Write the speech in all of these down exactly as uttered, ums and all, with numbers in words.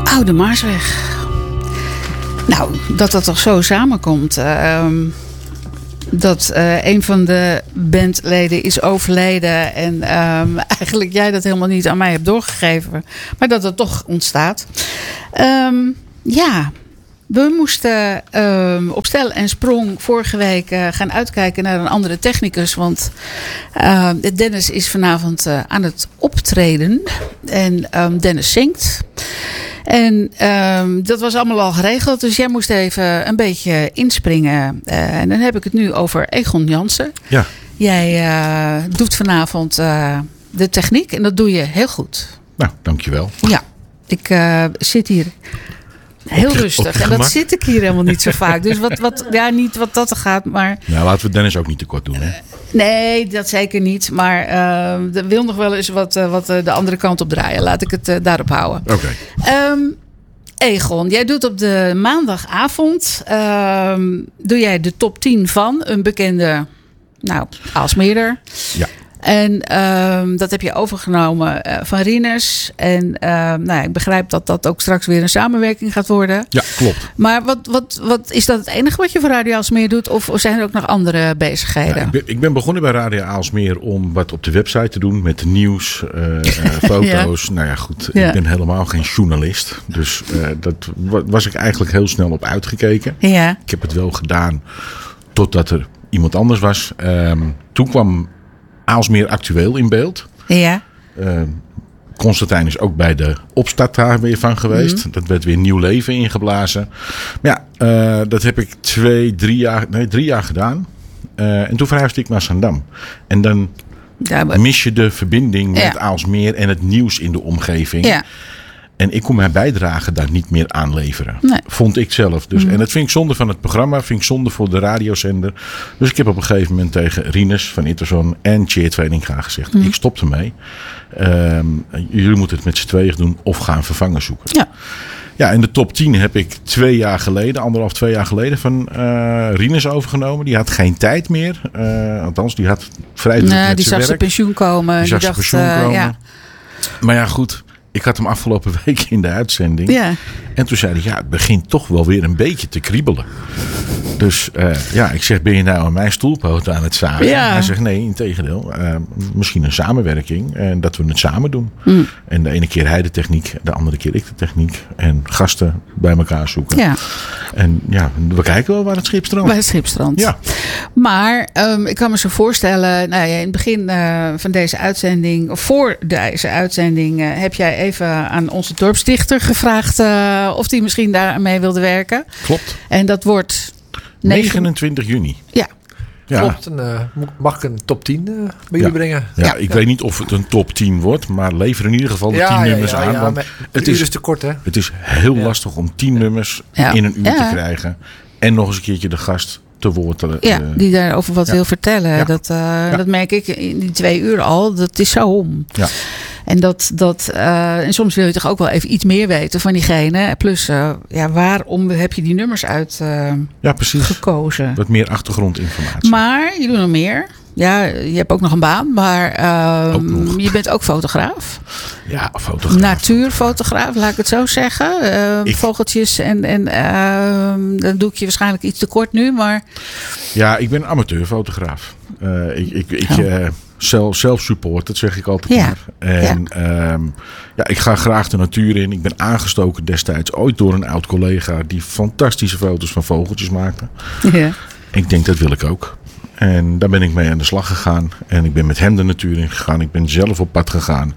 Oude Maarsweg. Nou, dat dat toch zo samenkomt. Uh, dat uh, een van de bandleden is overleden. En uh, eigenlijk jij dat helemaal niet aan mij hebt doorgegeven. Maar dat het toch ontstaat. Um, ja, we moesten uh, op stel en sprong vorige week uh, gaan uitkijken naar een andere technicus. Want uh, Dennis is vanavond uh, aan het optreden. En um, Dennis zingt. En um, dat was allemaal al geregeld. Dus jij moest even een beetje inspringen. Uh, en dan heb ik het nu over Egon Jansen. Ja. Jij uh, doet vanavond uh, de techniek. En dat doe je heel goed. Nou, dankjewel. Ja, ik uh, zit hier heel op je, rustig. op je en dat gemak. zit ik hier helemaal niet zo vaak. Dus wat, wat, ja, niet wat dat er gaat, maar... Nou, laten we Dennis ook niet tekort doen, hè? Uh, nee, dat zeker niet. Maar uh, er wil nog wel eens wat, uh, wat uh, de andere kant op draaien. Laat ik het uh, daarop houden. Oké. Okay. Um, Egon, jij doet op de maandagavond... Um, doe jij de top tien van een bekende... Nou, Aalsmeerder. Ja. En um, dat heb je overgenomen uh, van Rinus. En uh, nou ja, ik begrijp dat dat ook straks weer een samenwerking gaat worden. Ja, klopt. Maar wat, wat, wat is dat het enige wat je voor Radio Aalsmeer doet? Of, of zijn er ook nog andere bezigheden? Ja, ik, ben, ik ben begonnen bij Radio Aalsmeer om wat op de website te doen. Met nieuws, uh, uh, foto's. Ja. Nou ja, goed. Ja. Ik ben helemaal geen journalist. Dus uh, dat was ik eigenlijk heel snel op uitgekeken. Ja. Ik heb het wel gedaan totdat er iemand anders was. Um, toen kwam Aalsmeer Actueel in beeld. Ja. Uh, Constantijn is ook bij de opstart daar weer van geweest. Mm-hmm. Dat werd weer nieuw leven ingeblazen. Maar ja, uh, dat heb ik twee, drie jaar, nee, drie jaar gedaan. Uh, en toen verhuisde ik naar Zaandam. En dan ja, maar... mis je de verbinding met ja. Aalsmeer en het nieuws in de omgeving. Ja. En ik kon mijn bijdrage daar niet meer aan leveren. Nee. Vond ik zelf. Dus. Mm. En dat vind ik zonde van het programma. Vind ik zonde voor de radiozender. Dus ik heb op een gegeven moment tegen Rinus van Itterson en Tjeerd Veninga gezegd. Mm. Ik stop ermee. Um, jullie moeten het met z'n tweeën doen. Of gaan vervangen zoeken. Ja. Ja, en de top tien heb ik twee jaar geleden. Anderhalf, twee jaar geleden van uh, Rinus overgenomen. Die had geen tijd meer. Uh, althans, die had vrij druk nee, met die zijn zag werk. zijn pensioen komen. Die zag zijn pensioen uh, komen. Ja. Maar ja, goed. Ik had hem afgelopen week in de uitzending. Ja. En toen zei hij, ja, het begint toch wel weer een beetje te kriebelen. Dus uh, ja, ik zeg, ben je nou aan mijn stoelpoot aan het zagen? Ja. Hij zegt, nee, integendeel. Uh, misschien een samenwerking. En dat we het samen doen. Mm. En de ene keer hij de techniek, de andere keer ik de techniek. En gasten bij elkaar zoeken. Ja. En ja, we kijken wel waar het schip strandt. Waar het schip strandt. Ja. Maar um, ik kan me zo voorstellen, nou ja, in het begin uh, van deze uitzending, of voor deze uitzending, uh, heb jij even aan onze dorpsdichter gevraagd uh, of die misschien daarmee wilde werken. Klopt. En dat wordt negenentwintig juni. Ja. Ja. Klopt. En, uh, mag ik een top tien uh, bij jullie ja. brengen? Ja, ja. ik ja. weet niet of het een top tien wordt, maar lever in ieder geval de ja, tien ja, nummers ja, aan. ja, Want het is, is te kort, hè? Het is heel ja. lastig om tien nummers ja. in een uur ja. te krijgen. En nog eens een keertje de gast te woord te Ja, uh, die daarover wat ja. wil vertellen. Ja. Dat, uh, ja. dat merk ik in die twee uur al. Dat is zo om. Ja. En, dat, dat, uh, en soms wil je toch ook wel even iets meer weten van diegene. Plus, uh, ja, waarom heb je die nummers uit uh, ja, precies. gekozen? Wat meer achtergrondinformatie. Maar je doet nog meer. Ja, je hebt ook nog een baan, maar uh, ook nog. Je bent ook fotograaf. Ja, fotograaf. Natuurfotograaf, laat ik het zo zeggen. Uh, ik... Vogeltjes en, en uh, dan doe ik je waarschijnlijk iets te kort nu, maar... Ja, ik ben amateurfotograaf. Uh, ik ik, ik oh. uh, zelf, zelf-support, dat zeg ik altijd ja. maar. En ja. Um, ja, ik ga graag de natuur in. Ik ben aangestoken destijds ooit door een oud collega die fantastische foto's van vogeltjes maakte. Ja. Ik denk, dat wil ik ook. En daar ben ik mee aan de slag gegaan. En ik ben met hem de natuur in gegaan. Ik ben zelf op pad gegaan.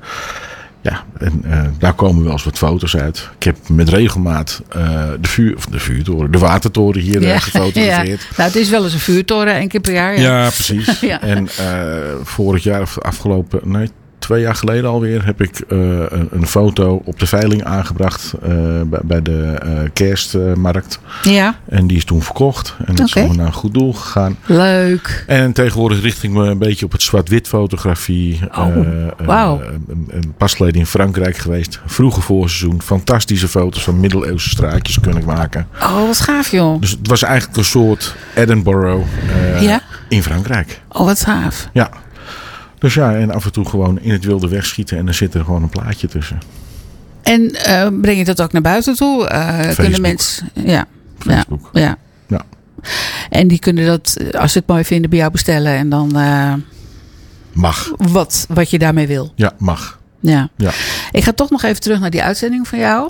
Ja, en uh, daar komen wel eens wat foto's uit. Ik heb met regelmaat uh, de, vuur, of de vuurtoren, de watertoren hier ja, gefotografeerd. Ja. Nou, het is wel eens een vuurtoren, één keer per jaar. Ja, ja precies. ja. En uh, vorig jaar of afgelopen, nee, twee jaar geleden alweer, heb ik uh, een, een foto op de veiling aangebracht uh, bij, bij de uh, kerstmarkt. Ja. En die is toen verkocht. En dat okay. is gewoon naar een goed doel gegaan. Leuk. En tegenwoordig richt ik me een beetje op het zwart-wit fotografie. Oh, uh, wauw. Uh, uh, pas geleden in Frankrijk geweest. Vroege voorseizoen. Fantastische foto's van middeleeuwse straatjes kunnen maken. Oh, wat gaaf joh. Dus het was eigenlijk een soort Edinburgh uh, ja? in Frankrijk. Oh, wat gaaf. Ja. Dus ja, en af en toe gewoon in het wilde wegschieten en dan zit er gewoon een plaatje tussen. En En uh, breng je dat ook naar buiten toe? Uh, kunnen mensen, ja, Facebook. Ja, ja. Ja. En die kunnen dat, als ze het mooi vinden, bij jou bestellen. En dan... Uh, mag. Wat, wat je daarmee wil. Ja, mag. Ja. ja. Ik ga toch nog even terug naar die uitzending van jou.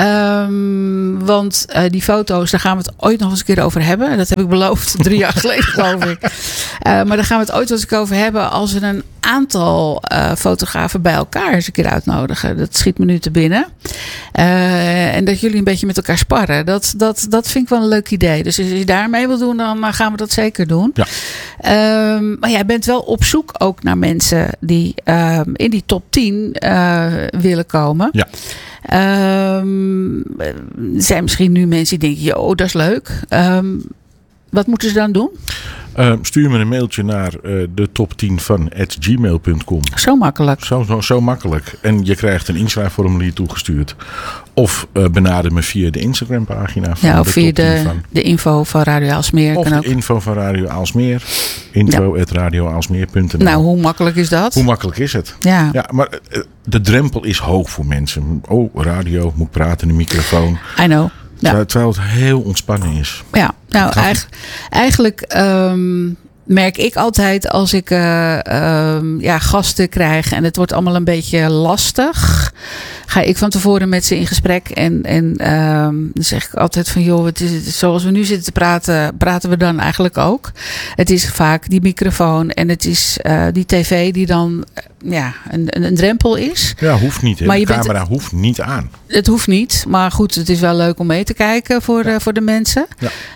Um, want uh, die foto's, daar gaan we het ooit nog eens een keer over hebben. Dat heb ik beloofd drie jaar geleden, geloof ik. Uh, maar daar gaan we het ooit nog eens een keer over hebben als we een aantal uh, fotografen bij elkaar eens een keer uitnodigen. Dat schiet me nu te binnen. Uh, en dat jullie een beetje met elkaar sparren. Dat, dat, dat vind ik wel een leuk idee. Dus als je daar mee wil doen, dan gaan we dat zeker doen. Ja. Um, maar jij bent wel op zoek ook naar mensen die um, in die top tien uh, willen komen. Ja. Um, er zijn misschien nu mensen die denken, oh, dat is leuk. Um, wat moeten ze dan doen? Uh, stuur me een mailtje naar uh, de top tien van at gmail punt com. Zo makkelijk. Zo, zo, zo makkelijk. En je krijgt een inschrijfformulier toegestuurd. Of uh, benader me via de Instagram pagina van ja, of de via top tien de, van. de info van Radio Aalsmeer. Of kan de ook. info van Radio Aalsmeer. info at radio aalsmeer punt n l. Nou, hoe makkelijk is dat? Hoe makkelijk is het? Ja. Ja, maar uh, de drempel is hoog voor mensen. Oh, radio, moet praten in de microfoon. I know. Ja. Terwijl het heel ontspannen is. Ja, nou eigenlijk, eigenlijk um, merk ik altijd als ik uh, um, ja, gasten krijg en het wordt allemaal een beetje lastig, ga ik van tevoren met ze in gesprek en, en um, dan zeg ik altijd van joh, het is, zoals we nu zitten te praten, praten we dan eigenlijk ook. Het is vaak die microfoon en het is uh, die tv die dan ja, een, een, een drempel is. Ja, hoeft niet. Hè? Maar De je camera bent, hoeft niet aan. Het hoeft niet, maar goed, het is wel leuk om mee te kijken voor, ja. uh, voor de mensen.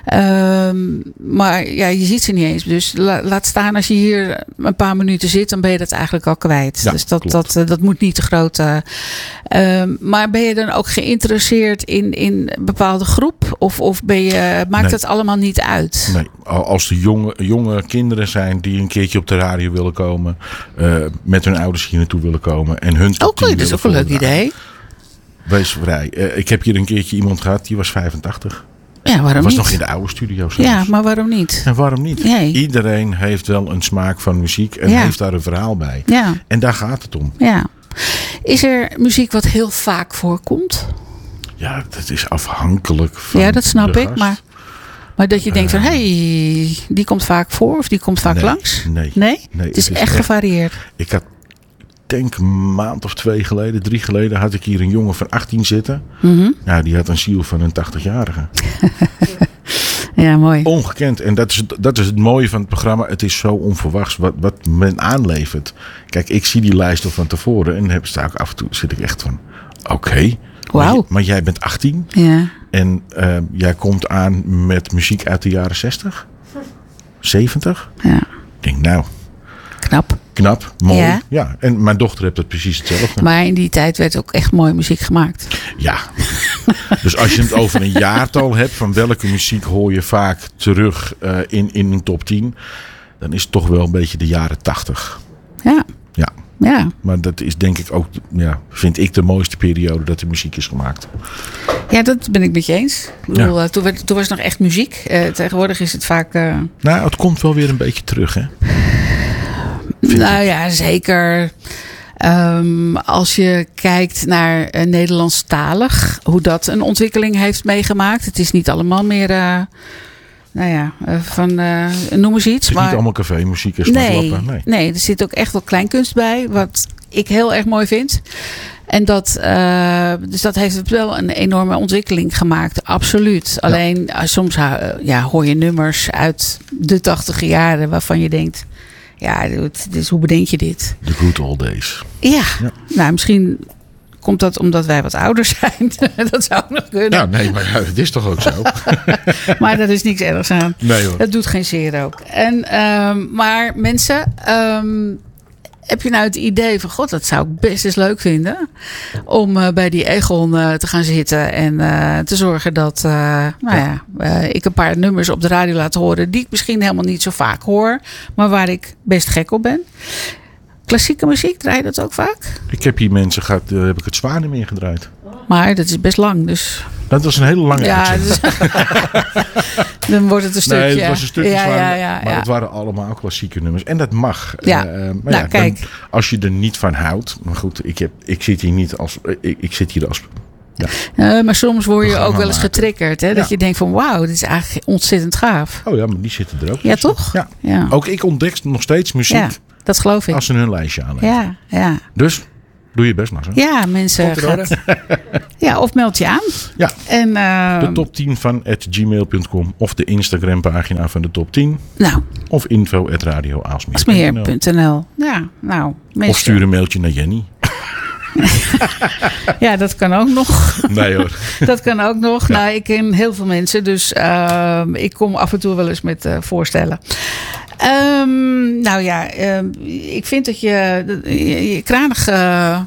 Ja. Um, maar ja, je ziet ze niet eens. Dus la, laat staan als je hier een paar minuten zit, dan ben je dat eigenlijk al kwijt. Ja, dus dat, klopt. dat, dat moet niet te groot. Uh, um, maar ben je dan ook geïnteresseerd in, in een bepaalde groep? Of, of ben je, maakt Nee. het allemaal niet uit? Nee, als er jonge, jonge kinderen zijn die een keertje op de radio willen komen, uh, met hun ouders hier naartoe willen komen en hun top Oké, tien dat is willen ook een leuk voordragen. idee. Wees vrij. Uh, ik heb hier een keertje iemand gehad, die was vijfentachtig. Ja, waarom Dat was niet? nog in de oude studio zelfs. Ja, maar waarom niet? En waarom niet? Nee. Iedereen heeft wel een smaak van muziek en Ja. heeft daar een verhaal bij. Ja. En daar gaat het om. Ja. Is er muziek wat heel vaak voorkomt? Ja, dat is afhankelijk van Ja, dat snap de ik. gast. Maar, maar dat je denkt van, hé, hey, die komt vaak voor of die komt vaak Nee, langs? nee. Nee? Nee, Het is echt gevarieerd. Ik had, denk een maand of twee geleden, drie geleden, had ik hier een jongen van achttien zitten. Mm-hmm. Ja, die had een ziel van een tachtigjarige. Ja, mooi. Ongekend. En dat is, dat is het mooie van het programma. Het is zo onverwachts wat, wat men aanlevert. Kijk, ik zie die lijst al van tevoren. En heb, sta ik af en toe zit ik echt van, oké. Okay, Wauw. maar, maar jij bent achttien. Ja. En uh, jij komt aan met muziek uit de jaren zestig. zeventig. Ja. Ik denk, nou, Knap. knap, mooi. Ja. Ja. En mijn dochter heeft het precies hetzelfde. Maar in die tijd werd ook echt mooie muziek gemaakt. Ja. Dus als je het over een jaartal hebt, van welke muziek hoor je vaak terug uh, in, in een top tien, dan is het toch wel een beetje de jaren tachtig. Ja. Ja. Ja. Maar dat is denk ik ook, ja, vind ik de mooiste periode dat de muziek is gemaakt. Ja, dat ben ik met je eens. Ik bedoel, Ja. uh, toen, werd, toen was het nog echt muziek. Uh, tegenwoordig is het vaak... Uh... Nou, het komt wel weer een beetje terug, hè? Vind Nou ik. ja, zeker. Um, als je kijkt naar uh, Nederlandstalig, hoe dat een ontwikkeling heeft meegemaakt. Het is niet allemaal meer, uh, nou ja, uh, van uh, noem eens iets. Het is maar niet allemaal cafémuziek en nee, smartlappen. Nee. nee, er zit ook echt wel kleinkunst bij, wat ik heel erg mooi vind. En dat, uh, dus dat heeft wel een enorme ontwikkeling gemaakt, absoluut. Alleen uh, soms uh, ja, hoor je nummers uit de tachtige jaren waarvan je denkt, ja, dus hoe bedenk je dit? The good old days. Ja, Ja. nou misschien komt dat omdat wij wat ouder zijn. Dat zou ook nog kunnen. Ja, nee, maar ja, het is toch ook zo? Maar daar is niks ergs aan. Nee hoor. Dat doet geen zeer ook. En, um, maar mensen, um, heb je nou het idee van, god, dat zou ik best eens leuk vinden. Om uh, bij die Egon uh, te gaan zitten en uh, te zorgen dat uh, nou ja, uh, ik een paar nummers op de radio laat horen. Die ik misschien helemaal niet zo vaak hoor. Maar waar ik best gek op ben. Klassieke muziek, draai je dat ook vaak? Ik heb hier mensen gehad, daar heb ik het zwaar niet meer gedraaid. Maar dat is best lang, dus... Dat was een hele lange Ja, uitzending. dus, Dan wordt het een stukje. Nee, het was een stukje ja, zwaar, ja, ja, maar ja. het waren allemaal klassieke nummers. En dat mag. Ja. Uh, maar Nou, ja, kijk. Dan, als je er niet van houdt. Maar goed, ik, heb, ik zit hier niet als... Ik, ik zit hier als... Ja. Uh, maar soms word je Programma ook wel eens maken. getriggerd. Hè? Dat Ja. je denkt van wauw, dit is eigenlijk ontzettend gaaf. Oh ja, maar die zitten er ook. Ja, tussen. toch? Ja. Ja. Ook ik ontdek nog steeds muziek Ja, dat geloof ik. als ze hun lijstje aanleggen. Ja, ja. Dus doe je best maar zo. Ja, mensen. Komt in orde. Gaat, ja, of meld je aan. Ja. En, uh, De top tien van at gmail punt com of de Instagram pagina van de top tien. Nou, Of info at radio aalsmeer punt n l. asmeer punt n l. Ja, nou. Mensen. Of stuur een mailtje naar Jenny. Ja, dat kan ook nog. Nee hoor. Dat kan ook nog. Ja. Nou, ik ken heel veel mensen. Dus uh, ik kom af en toe wel eens met uh, voorstellen. Um, nou ja, um, ik vind dat je, je, je kranig uh,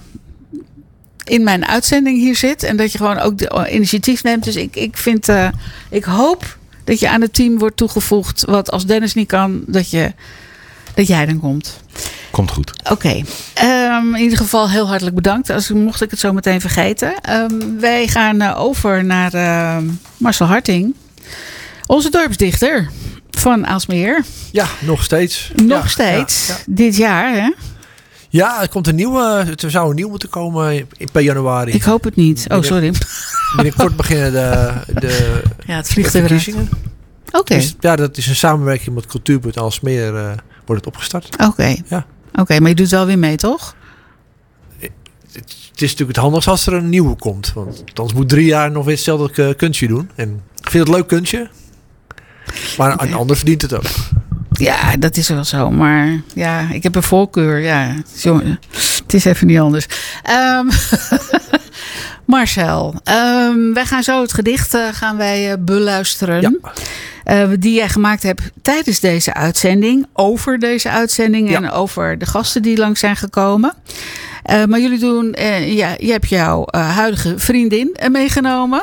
in mijn uitzending hier zit. En dat je gewoon ook de initiatief neemt. Dus ik, ik vind, uh, ik hoop dat je aan het team wordt toegevoegd. Wat als Dennis niet kan, dat, je, dat jij dan komt. Komt goed. Oké, okay. um, in ieder geval heel hartelijk bedankt. Als, mocht ik het zo meteen vergeten. Um, wij gaan uh, over naar uh, Marcel Harting. Onze dorpsdichter van Aalsmeer. Ja, nog steeds. Nog ja, steeds. Ja, ja. Dit jaar, hè? Ja, er komt een nieuwe. Er zou een nieuw moeten komen in per januari. Ik hoop het niet. Oh, sorry. Binnenkort beginnen de, de, ja, het vliegt de er weer uit. verkiezingen. Oké. Okay. Dus, ja, dat is een samenwerking met Cultuurpunt Aalsmeer. Uh, wordt het opgestart. Oké. Okay. Ja. Oké, okay, maar je doet wel weer mee, toch? Het is natuurlijk het handigst als er een nieuwe komt. Want anders moet drie jaar nog weer hetzelfde kunstje doen. En ik vind het een leuk kunstje. Maar okay. Een ander verdient het ook. Ja, dat is wel zo. Maar ja, ik heb een voorkeur. Ja, jongen, het is even niet anders. Um, Marcel, um, wij gaan zo het gedicht uh, gaan wij uh, beluisteren. Ja. Uh, die jij gemaakt hebt tijdens deze uitzending. Over deze uitzending ja. en over de gasten die langs zijn gekomen. Uh, maar jullie doen, uh, ja, je hebt jouw uh, huidige vriendin uh, meegenomen.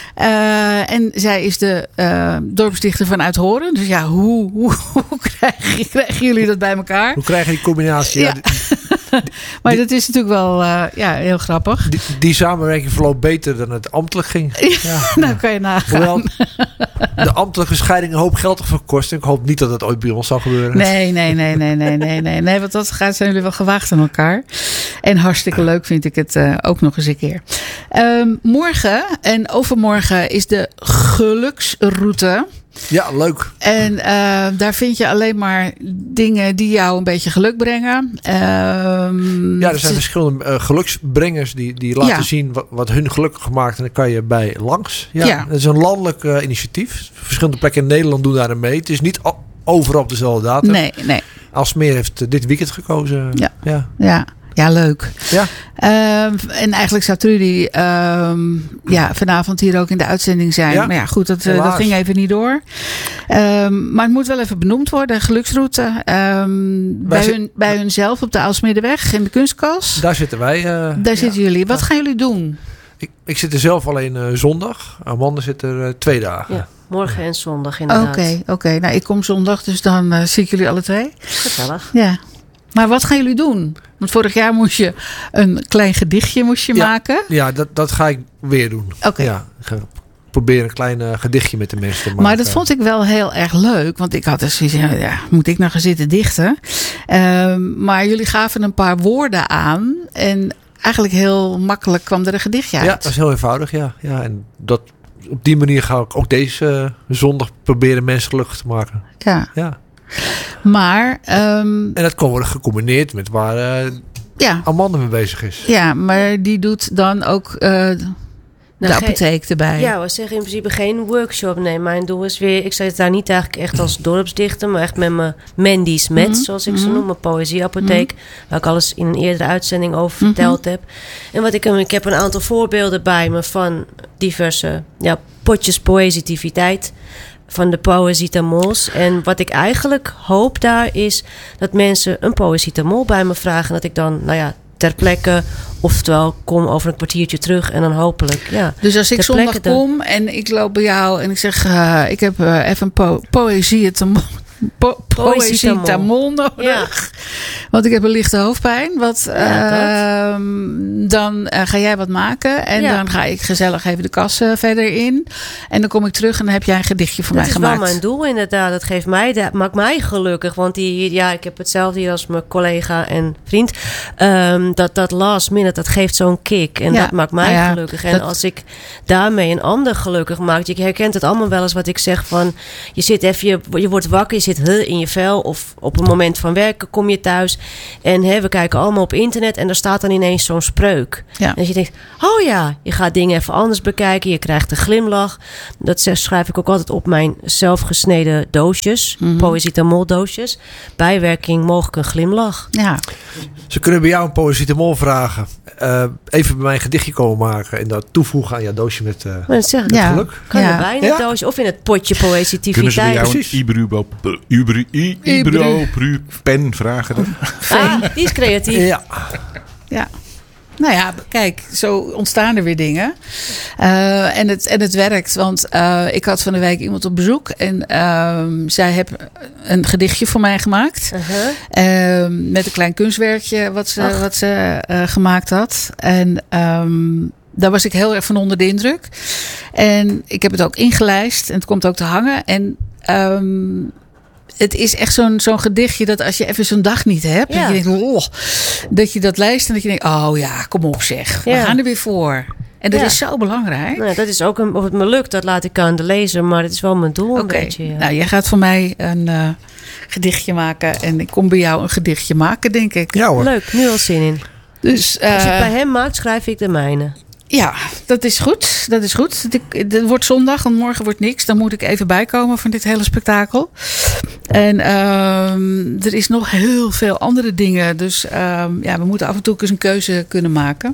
Uh, en zij is de uh, dorpsdichter van Uithoren. Dus ja, hoe, hoe, hoe krijgen, krijgen jullie dat bij elkaar? Hoe krijg je die combinatie? Ja. Maar die, dat is natuurlijk wel uh, ja, heel grappig. Die, die samenwerking verloopt beter dan het ambtelijk ging. Ja, nou kan je nagaan. Hoewel de ambtelijke scheiding een hoop geld ervoor kost. Ik hoop niet dat dat ooit bij ons zal gebeuren. Nee, nee, nee, nee, nee, nee, nee. Nee, want dat gaat, zijn jullie wel gewaagd aan elkaar. En hartstikke leuk vind ik het uh, ook nog eens een keer. Um, morgen en overmorgen is de geluksroute. Ja, leuk. En uh, daar vind je alleen maar dingen die jou een beetje geluk brengen. Um, ja, er zijn verschillende uh, geluksbrengers die, die laten ja. zien wat, wat hun gelukkig maakt. En dan kan je bij langs. Ja, ja. Het is een landelijk uh, initiatief. Verschillende plekken in Nederland doen daarin mee. Het is niet overal op dezelfde datum. Nee, nee. Aalsmeer heeft uh, dit weekend gekozen. Ja, ja. ja. Ja, leuk. Ja. Um, en eigenlijk zou Trudy um, ja, vanavond hier ook in de uitzending zijn. Ja. Maar ja, goed, dat, uh, dat ging even niet door. Um, maar het moet wel even benoemd worden. Geluksroute. Um, bij, zit, hun, bij hunzelf op de Aalsmeerderweg in de Kunstkas. Daar zitten wij. Uh, daar ja. zitten jullie. Wat ja. gaan jullie doen? Ik, ik zit er zelf alleen uh, zondag. Amanda zit er uh, twee dagen. Ja. Morgen en zondag inderdaad. Oké, okay, oké. Okay. Nou, ik kom zondag, dus dan uh, zie ik jullie alle twee. Gezellig. Ja. Maar wat gaan jullie doen? Want vorig jaar moest je een klein gedichtje moest je ja, maken. Ja, dat, dat ga ik weer doen. Oké. Okay. Ja, ik ga proberen een klein uh, gedichtje met de mensen te maken. Maar dat vond ik wel heel erg leuk. Want ik had dus zoiets van, ja, moet ik nou gaan zitten dichten? Uh, maar jullie gaven een paar woorden aan. En eigenlijk heel makkelijk kwam er een gedichtje uit. Ja, dat is heel eenvoudig, ja. ja en dat, op die manier ga ik ook deze uh, zondag proberen mensen gelukkig te maken. Ja. Ja. Maar... Um, en dat kan worden gecombineerd met waar uh, ja. Amanda mee bezig is. Ja, maar die doet dan ook uh, de nou, apotheek erbij. Ja, we zeggen in principe geen workshop. Nee, mijn doel is weer... Ik zit daar niet eigenlijk echt als dorpsdichter... maar echt met mijn Mandy's Mets, mm-hmm. zoals ik ze noem. Mijn poëzieapotheek. Mm-hmm. Waar ik alles in een eerdere uitzending over mm-hmm. verteld heb. En wat ik... Ik heb een aantal voorbeelden bij me van diverse ja, potjes poëzitiviteit... van de Poëzietamools. En wat ik eigenlijk hoop daar is... dat mensen een Poëzietamol bij me vragen... en dat ik dan, nou ja, ter plekke... oftewel, kom over een kwartiertje terug... en dan hopelijk, ja... Dus als ik zondag kom en ik loop bij jou... en ik zeg, uh, ik heb uh, even een po- Poëzietamol... po- Poëzietamol nodig. Ja. Want ik heb een lichte hoofdpijn. Wat, Ja, uh, dan uh, ga jij wat maken. En Ja. dan ga ik gezellig even de kas uh, verder in. En dan kom ik terug en dan heb jij een gedichtje voor Dat mij is gemaakt. wel mijn doel inderdaad. Dat geeft mij, dat maakt mij gelukkig. Want die, ja, ik heb hetzelfde hier als mijn collega en vriend. Um, dat, dat last minute, dat geeft zo'n kick. En Ja. dat maakt mij Nou ja, gelukkig. En dat- als ik daarmee een ander gelukkig maak. Je herkent het allemaal wel eens wat ik zeg van... Je zit even, je, je wordt wakker, je zit huh, in je vel. Of op een moment van werken kom je thuis. En hè, we kijken allemaal op internet. En er staat dan ineens zo'n spreuk. Ja. En dat je denkt, oh ja, je gaat dingen even anders bekijken. Je krijgt een glimlach. Dat schrijf ik ook altijd op mijn zelfgesneden doosjes. Mhm. Poëzietamol doosjes. Bijwerking mogelijk een glimlach. Ja. Ze kunnen bij jou een poëzietamol vragen. Uh, even bij mij een gedichtje komen maken. En dat toevoegen aan jouw doosje met, uh, Maar dat zeg ik, met Ja. geluk. kan Ja. erbij in het Ja. doosje. Of in het potje Kunnen ze bij poëzietiviteit. jou Precies. een Ibrubo, Ibru, I- Ibro, Pru, pen vragen? Dan? Ah, die is creatief. Ja. Ja. Nou ja, kijk, zo ontstaan er weer dingen. Uh, en, het, en het werkt, want uh, ik had van de week iemand op bezoek. En uh, zij heeft een gedichtje voor mij gemaakt. Uh-huh. Uh, met een klein kunstwerkje wat ze, Ach. wat ze uh, gemaakt had. En um, daar was ik heel erg van onder de indruk. En ik heb het ook ingelijst. En het komt ook te hangen. En... Um, het is echt zo'n zo'n gedichtje dat als je even zo'n dag niet hebt. Ja. Dat je denkt, oh, dat je dat leest en dat je denkt, oh ja, kom op zeg. We Ja. gaan er weer voor. En dat Ja. is zo belangrijk. Nou, dat is ook een, of het me lukt, dat laat ik aan de lezer. Maar het is wel mijn doel Oké, een beetje. Ja. nou jij gaat voor mij een uh, gedichtje maken. En ik kom bij jou een gedichtje maken, denk ik. Ja hoor. Leuk, nu al zin in. Dus uh, Als je het bij hem maakt, schrijf ik de mijne. ja, dat is goed. Dat is goed. Het wordt zondag, want morgen wordt niks. Dan moet ik even bijkomen van dit hele spektakel. En uh, er is nog heel veel andere dingen. Dus uh, ja, we moeten af en toe eens een keuze kunnen maken.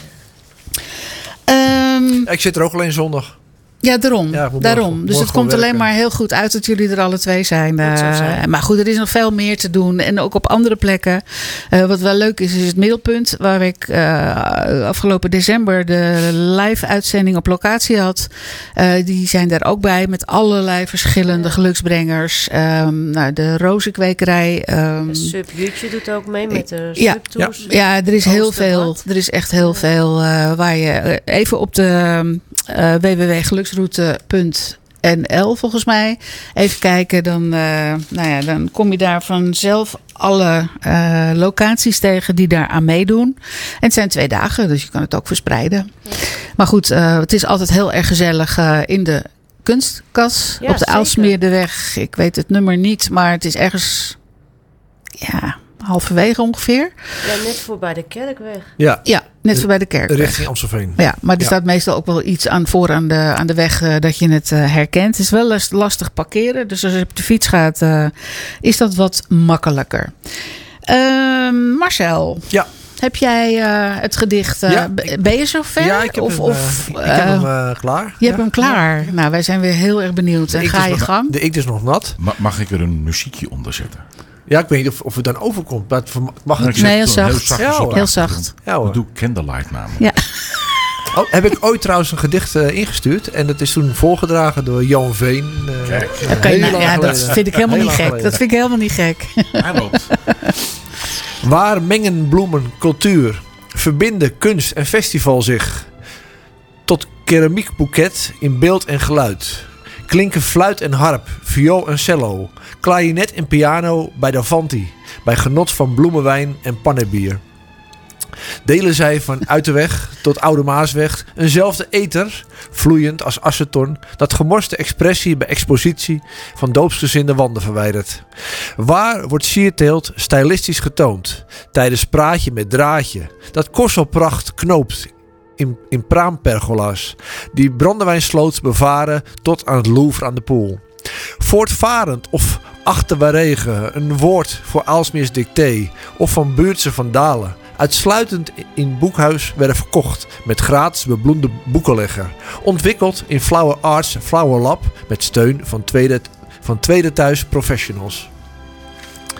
Um, Ja, ik zit er ook alleen zondag. Ja, daarom. Ja, ik moet daarom. morgen- dus het morgen komt alleen werken. maar heel goed uit dat jullie er alle twee zijn. Dat zou Uh, zijn. maar goed, er is nog veel meer te doen. En ook op andere plekken. Uh, wat wel leuk is, is het middelpunt. Waar ik uh, afgelopen december de live uitzending op locatie had. Uh, die zijn daar ook bij. Met allerlei verschillende Ja. geluksbrengers. Um, nou, de rozenkwekerij. Um, Sub Jutje doet ook mee met de Ja, subtours. ja, er is heel veel. Oosterblad. Er is echt heel veel uh, waar je uh, even op de uh, w w w punt geluksroute punt n l volgens mij even kijken. Dan, uh, nou ja, dan kom je daar vanzelf alle uh, locaties tegen die daar aan meedoen. En het zijn twee dagen, dus je kan het ook verspreiden. Ja. Maar goed, uh, het is altijd heel erg gezellig uh, in de kunstkas Ja, op de zeker. Aalsmeerdeweg. Ik weet het nummer niet, maar het is ergens... Ja, halverwege ongeveer. Ja, net voorbij de kerkweg. Ja, Ja, net voorbij de kerk. richting Amstelveen. Ja, maar er Ja. staat meestal ook wel iets aan voor aan de, aan de weg uh, dat je het uh, herkent. Het is wel last- lastig parkeren. Dus als je op de fiets gaat, uh, is dat wat makkelijker. Uh, Marcel, Ja. heb jij uh, het gedicht... Uh, Ja, b- ik- ben je zover? Ja, ik heb of, hem, of, uh, ik uh, heb hem uh, klaar. je ja. hebt hem klaar. Ja. Nou, wij zijn weer heel erg benieuwd. En De ga inkt is je nog- gang. De inkt is nog nat. Ma- Mag ik er een muziekje onder zetten? Ja, ik weet niet of, of het dan overkomt. Maar het mag Nou, het. ik zet Nee, heel het gewoon zacht. zachtjes Ja, op de hoor. Heel achtergrond. zacht. Ja hoor. Dat doe ik Candlelight namelijk. Ja. Oh, heb ik ooit trouwens een gedicht uh, ingestuurd. En dat is toen voorgedragen door Johan Veen. Uh, Kijk. Oké, heel nou, lang ja, dat geleden. vind ik helemaal Heel niet lang gek. geleden. Dat vind ik helemaal niet gek. Hij loopt. Waar mengen bloemen, cultuur, verbinden kunst en festival zich. Tot keramiekboeket in beeld en geluid. Klinken fluit en harp, viool en cello. Klarinet en piano bij Davanti. Bij genot van bloemenwijn en pannenbier. Delen zij van uit de weg tot Oude Maasweg eenzelfde ether, vloeiend als aceton, dat gemorste expressie bij expositie van doopsgezinde wanden verwijdert. Waar wordt sierteelt stylistisch getoond, tijdens praatje met draadje, dat korselpracht knoopt in, in praampergola's, die brandewijnsloots bevaren tot aan het Louvre aan de Poel. Voortvarend of achterwaregen, een woord voor Aalsmeers dicté of van Buurtse vandalen. Uitsluitend in boekhuis werden verkocht met gratis bebloemde boekenlegger. Ontwikkeld in Flower Arts Flower Lab met steun van tweede, van tweede thuis professionals.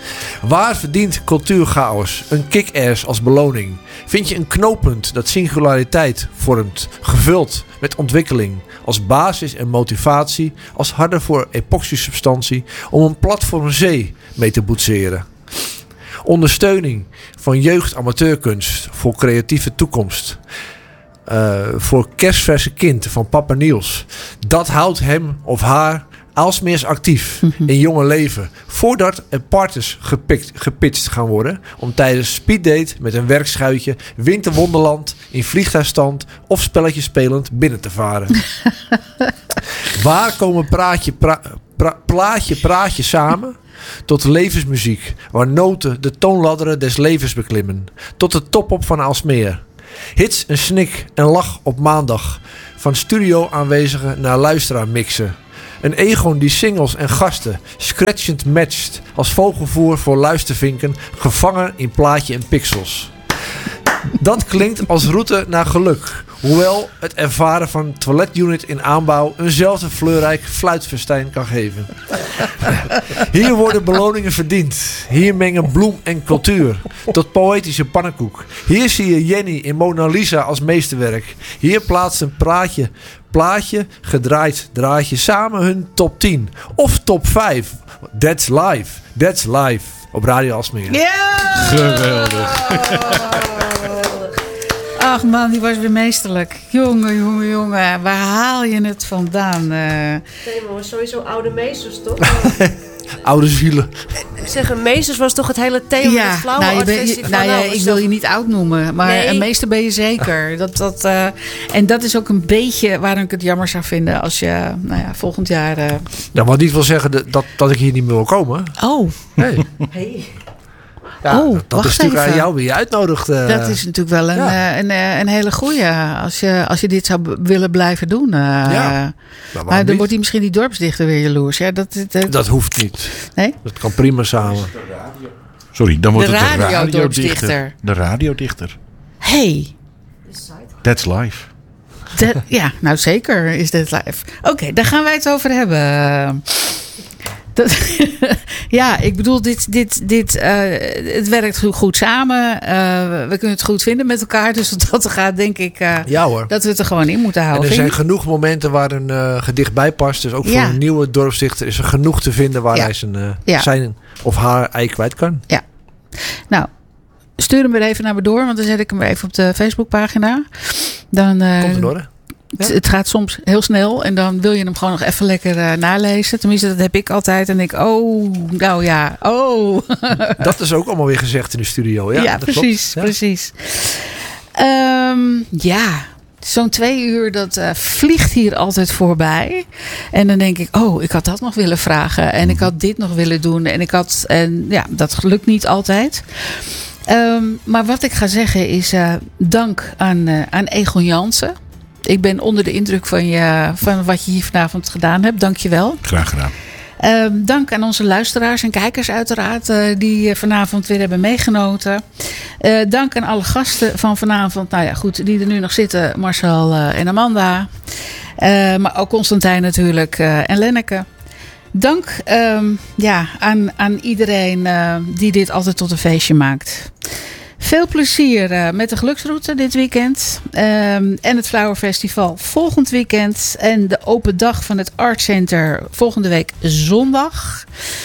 Waar verdient cultuurchaos een kick-ass als beloning? Vind je een knooppunt dat singulariteit vormt, gevuld met ontwikkeling als basis en motivatie, als harde voor epoxysubstantie om een platform zee mee te boetseren? Ondersteuning van jeugd-amateurkunst voor creatieve toekomst. Uh, voor kerstverse kind van Papa Niels. Dat houdt hem of haar Aalsmeers actief mm-hmm. in jonge leven. Voordat er parties gepikt, gepitcht gaan worden. Om tijdens speeddate met een werkschuitje winterwonderland in vliegtuigstand of spelletjes spelend binnen te varen. Waar komen praatje, pra, pra, plaatje, praatje samen? Tot levensmuziek, waar noten de toonladderen des levens beklimmen. Tot de top op van Aalsmeer. Hits en snik en lach op maandag. Van studio aanwezigen naar luisteraar mixen. Een Egon die singles en gasten scratchend matcht. Als vogelvoer voor luistervinken. Gevangen in plaatje en pixels. Dat klinkt als route naar geluk. Hoewel het ervaren van toiletunit in aanbouw eenzelfde fleurrijk fluitfestijn kan geven. Hier worden beloningen verdiend. Hier mengen bloem en cultuur tot poëtische pannenkoek. Hier zie je Jenny in Mona Lisa als meesterwerk. Hier plaatst een praatje, plaatje, gedraaid draadje samen hun top tien. Of top vijf. That's live. That's live. Op Radio Aalsmeer. Ja! Geweldig. Ach man, die was weer meesterlijk. Jongen, jongen, jongen. Waar haal je het vandaan? Uh... Nee, maar sowieso oude meesters, toch? Oude zielen. Ik zeg, een meesters was toch het hele thema ja, met het flauwe nou, je ben, adversie je, van... nou, ja, nou, ik wil je niet oud noemen. Maar nee. een meester ben je zeker. Dat, dat, uh, en dat is ook een beetje waarom ik het jammer zou vinden als je nou ja, volgend jaar... Uh... Nou, wat niet wil zeggen dat, dat ik hier niet meer wil komen. Oh. Nee. Hey. Ja, oh, dat, dat is natuurlijk even. aan jou wie je uitnodigt. Uh, dat is natuurlijk wel een, ja. uh, een, uh, een hele goeie. Als je, als je dit zou b- willen blijven doen. Uh, ja. Nou, maar dan niet? wordt hij misschien die dorpsdichter weer jaloers. Ja, dat, dat, dat hoeft niet. Nee? Dat kan prima samen. Sorry, dan wordt de het de radiodorpsdichter. radiodichter. De radiodichter. Hey. That's live. Dat, ja, nou zeker is dit live. Oké, okay, daar gaan wij het over hebben. Dat, ja, ik bedoel, dit, dit, dit, uh, het werkt goed samen. Uh, we kunnen het goed vinden met elkaar. Dus wat dat gaat, denk ik uh, ja, hoor. dat we het er gewoon in moeten houden. En er zijn genoeg momenten waar een uh, gedicht bij past. Dus ook voor ja. een nieuwe dorpsdichter is er genoeg te vinden waar ja. hij zijn, uh, ja. zijn of haar ei kwijt kan. Ja. Nou, stuur hem weer even naar me door. Want dan zet ik hem weer even op de Facebookpagina. Dan... Uh, Komt in orde. Ja. Het, het gaat soms heel snel en dan wil je hem gewoon nog even lekker uh, nalezen. Tenminste, dat heb ik altijd. En denk ik, oh, nou ja, oh. Dat is ook allemaal weer gezegd in de studio. Ja, ja dat precies, ja. precies. Um, ja, zo'n twee uur, dat uh, vliegt hier altijd voorbij. En dan denk ik, oh, ik had dat nog willen vragen. En ik had dit nog willen doen. En ik had, en ja, dat lukt niet altijd. Um, maar wat ik ga zeggen is uh, dank aan, uh, aan Egon Jansen. Ik ben onder de indruk van, je, van wat je hier vanavond gedaan hebt. Dank je wel. Graag gedaan. Uh, dank aan onze luisteraars en kijkers uiteraard. Uh, die vanavond weer hebben meegenoten. Uh, dank aan alle gasten van vanavond. Nou ja, goed, die er nu nog zitten. Marcel uh, en Amanda. Uh, maar ook Constantijn natuurlijk. Uh, en Lenneke. Dank um, ja, aan, aan iedereen uh, die dit altijd tot een feestje maakt. Veel plezier uh, met de geluksroute dit weekend. Um, en het Flower Festival volgend weekend. En de open dag van het Art Center volgende week zondag.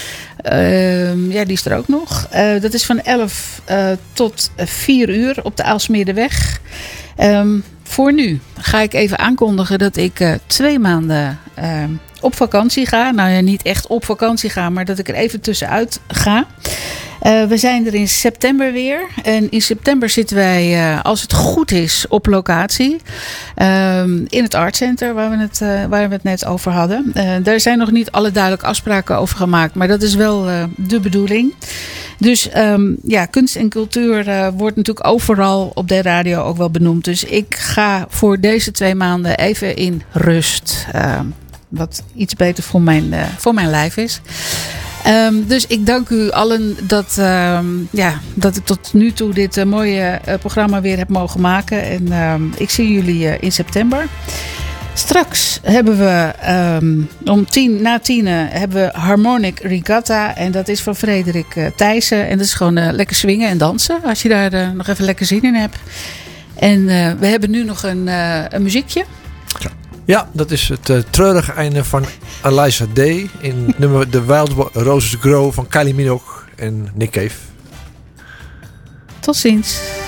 Um, ja, die is er ook nog. Uh, dat is van elf uh, tot vier uur op de Aalsmeerderweg. Um, voor nu ga ik even aankondigen dat ik uh, twee maanden uh, op vakantie ga. Nou ja, niet echt op vakantie ga, maar dat ik er even tussenuit ga. Uh, we zijn er in september weer. En in september zitten wij, uh, als het goed is, op locatie. Um, in het Art Center, waar we het, uh, waar we het net over hadden. Uh, daar zijn nog niet alle duidelijke afspraken over gemaakt. Maar dat is wel uh, de bedoeling. Dus um, ja, kunst en cultuur uh, wordt natuurlijk overal op de radio ook wel benoemd. Dus ik ga voor deze twee maanden even in rust. Uh, wat iets beter voor mijn, uh, voor mijn lijf is. Um, dus ik dank u allen dat, um, ja, dat ik tot nu toe dit uh, mooie uh, programma weer heb mogen maken. En um, ik zie jullie uh, in september. Straks hebben we um, om tien na tienen hebben we Harmonic Regatta. En dat is van Frederik uh, Thijssen. En dat is gewoon uh, lekker swingen en dansen. Als je daar uh, nog even lekker zin in hebt. En uh, we hebben nu nog een, uh, een muziekje. Ja, dat is het uh, treurige einde van Eliza Day. In het nummer The Wild Roses Grow van Kylie Minogue en Nick Cave. Tot ziens.